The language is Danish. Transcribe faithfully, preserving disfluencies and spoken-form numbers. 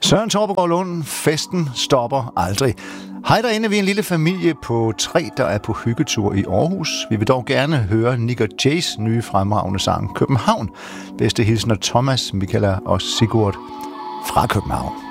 Søren Torpegaard Lund, festen stopper aldrig. Hej derinde, vi er en lille familie på tre, der er på hyggetur i Aarhus. Vi vil dog gerne høre Nick og Jays nye fremragende sang København. Bedste hilsner Thomas, Michaela og Sigurd fra København.